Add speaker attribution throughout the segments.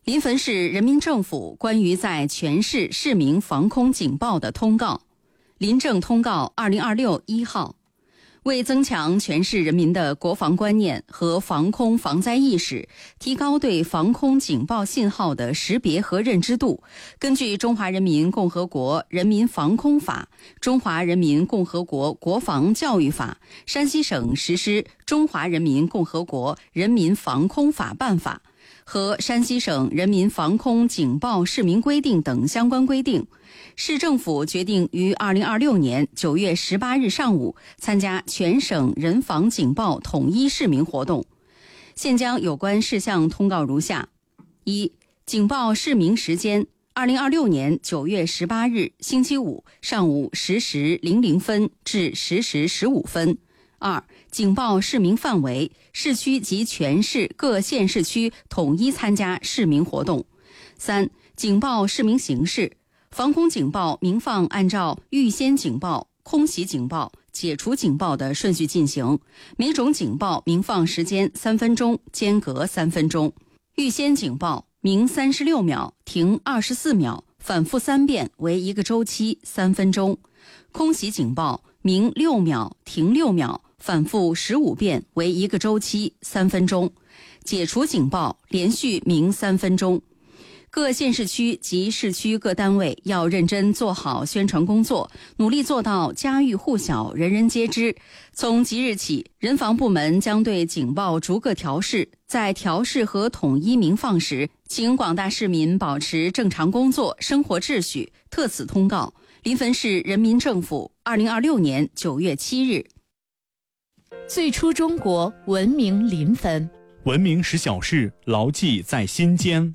Speaker 1: 临汾市人民政府关于在全市市民防空警报的通告，临政通告2026-1号，为增强全市人民的国防观念和防空防灾意识，提高对防空警报信号的识别和认知度，根据《中华人民共和国人民防空法》、《中华人民共和国国防教育法》，山西省实施《中华人民共和国人民防空法办法》和山西省人民防空警报市民规定等相关规定，市政府决定于2026年9月18日上午参加全省人防警报统一市民活动。现将有关事项通告如下：一、警报市民时间2026年9月18日星期五上午10时00分至10时15分。二、警报市民范围，市区及全市各县市区统一参加市民活动。三、警报市民形式，防空警报鸣放按照预先警报、空袭警报、解除警报的顺序进行，每种警报鸣放时间3分钟，间隔3分钟。预先警报鸣36秒，停24秒，反复3遍为一个周期3分钟。空袭警报鸣6秒，停6秒，反复15遍为一个周期3分钟。解除警报连续鸣3分钟。各县市区及市区各单位要认真做好宣传工作，努力做到家喻户晓、人人皆知。从即日起，人防部门将对警报逐个调试，在调试和统一鸣放时，请广大市民保持正常工作、生活秩序。特此通告，临汾市人民政府2026年9月7日。
Speaker 2: 最初中国，文明临汾，
Speaker 3: 文明使小事牢记在心间。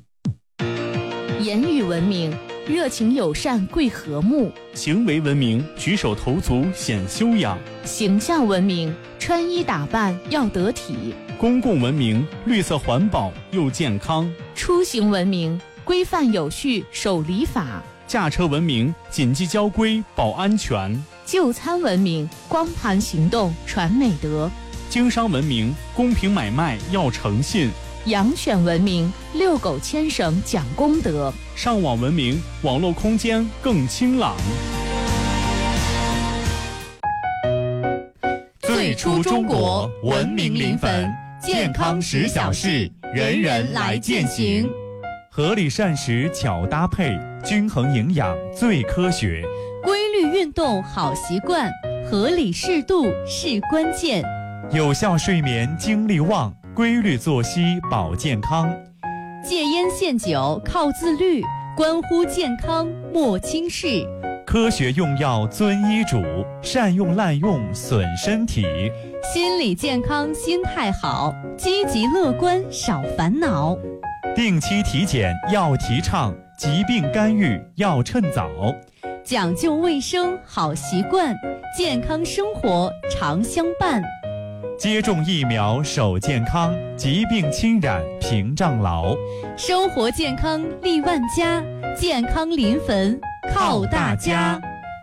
Speaker 2: 言语文明，热情友善贵和睦；
Speaker 3: 行为文明，举手投足显修养；
Speaker 2: 形象文明，穿衣打扮要得体；
Speaker 3: 公共文明，绿色环保又健康；
Speaker 2: 出行文明，规范有序守礼法；
Speaker 3: 驾车文明，谨记交规保安全；
Speaker 2: 就餐文明，光盘行动传美德；
Speaker 3: 经商文明，公平买卖要诚信；
Speaker 2: 养犬文明，遛狗牵绳讲公德；
Speaker 3: 上网文明，网络空间更清朗。
Speaker 4: 最初中国，文明临汾，健康10小事，人人来践行。
Speaker 5: 合理膳食巧搭配，均衡营养最科学。
Speaker 6: 规律运动好习惯，合理适度是关键。
Speaker 5: 有效睡眠精力旺，规律作息保健康。
Speaker 6: 戒烟限酒靠自律，关乎健康莫轻视。
Speaker 5: 科学用药遵医嘱，善用滥用损身体。
Speaker 6: 心理健康心态好，积极乐观少烦恼。
Speaker 5: 定期体检要提倡，疾病干预要趁早。
Speaker 6: 讲究卫生好习惯，健康生活常相伴。
Speaker 5: 接种疫苗守健康，疾病侵染屏障牢。
Speaker 6: 生活健康利万家，健康临汾靠大家。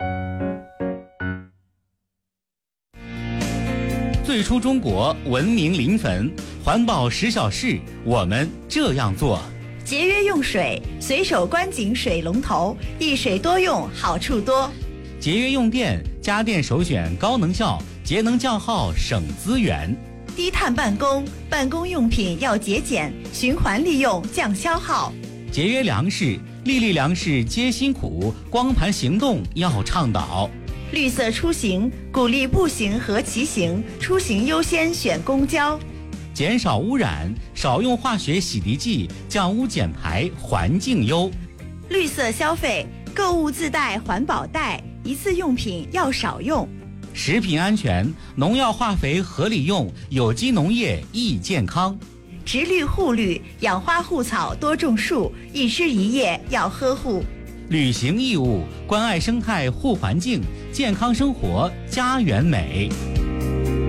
Speaker 4: 最初中国，文明临汾，环保10小事，我们这样做。
Speaker 7: 节约用水，随手关紧水龙头，一水多用，好处多。
Speaker 4: 节约用电，家电首选高能效，节能降耗省资源。
Speaker 7: 低碳办公，办公用品要节俭，循环利用降消耗。
Speaker 4: 节约粮食，粒粒粮食皆辛苦，光盘行动要倡导。
Speaker 7: 绿色出行，鼓励步行和骑行，出行优先选公交。
Speaker 4: 减少污染，少用化学洗涤剂，降污减排，环境优。
Speaker 7: 绿色消费，购物自带环保袋，一次用品要少用。
Speaker 4: 食品安全，农药化肥合理用，有机农业益健康。
Speaker 7: 植绿护绿，养花护草多种树，一枝一叶要呵护。
Speaker 4: 履行义务，关爱生态护环境，健康生活家园美。